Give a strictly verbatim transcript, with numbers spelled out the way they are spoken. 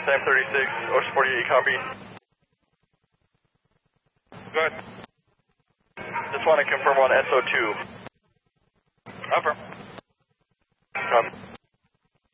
Sam thirty-six, Ocean forty-eight, copy. Go ahead. Just want to confirm on S O two. Affirm.